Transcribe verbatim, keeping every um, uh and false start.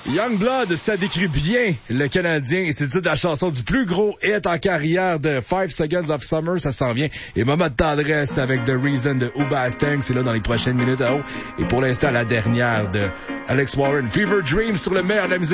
Youngblood, ça décrit bien le Canadien et c'est le titre de la chanson du plus gros hit en carrière de Five Seconds of Summer, ça s'en vient. Et moment de tendresse avec The Reason de Hoobastank, c'est là dans les prochaines minutes à haut. Et pour l'instant, la dernière de Alex Warren, Fever Dreams sur le meilleur de la musique.